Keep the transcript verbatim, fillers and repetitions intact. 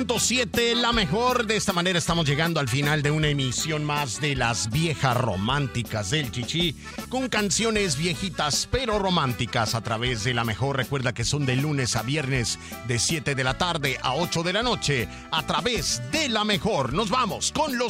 punto siete, la mejor. De esta manera estamos llegando al final de una emisión más de Las Viejas Románticas del Chichi, con canciones viejitas pero románticas a través de la mejor. Recuerda que son de lunes a viernes de siete de la tarde a ocho de la noche a través de la mejor. Nos vamos con los